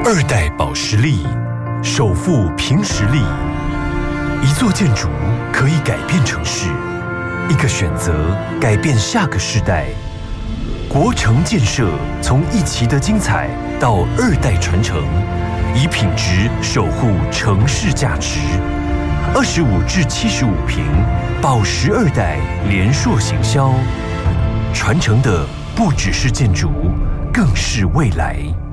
2代保时力，首富凭实力。一座建筑可以改变城市，一个选择改变下个世代。国城建设从一期的精彩到2代传承，以品质守护城市价值。25至75坪，保时2代联硕行销，传承的不只是建筑，更是未来。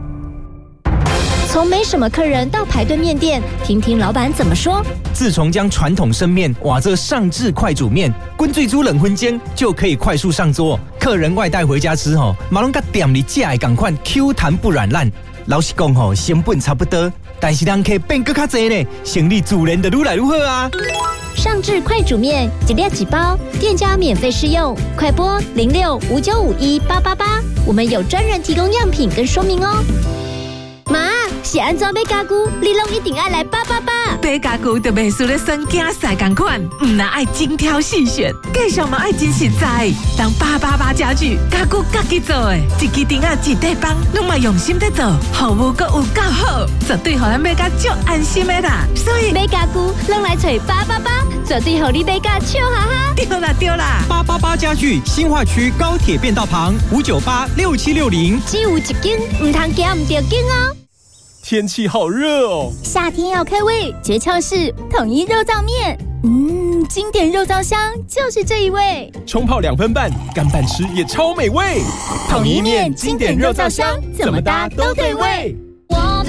从没什么客人到排队面店，听听老板怎么说。 自从将传统生面瓦这上至快煮面，滚最煮冷荤煎就可以快速上桌。客人外带回家吃马龙甲店里架的同款 Q 弹不软烂。老实讲成本差不多，但是人客变更较多呢，生意自然就愈来愈好啊。 上至快煮面，一粒几包，店家免费试用，快拨0659518888，我们有专人提供样品跟说明哦。妈，是安怎买家具，你拢一定爱来888。 买家具就袂输咧算竞赛同款，唔那爱精挑细选，价上嘛爱真实在。当888家具，家具家己做的，一支钉仔一块板，拢嘛用心在做，服务阁有够好，绝对互咱买甲足安心的啦。所以买家具拢来找888，绝对互你买甲笑哈哈。 对啦对啦 ，888家具新化区高铁便道旁5986760， 只有一间，唔通行唔到间哦。 天气好热哦， 夏天要开胃，诀窍是统一肉燥面。经典肉燥香就是这一味， 冲泡2分半，干拌吃也超美味。 统一面经典肉燥香，怎么搭都对味。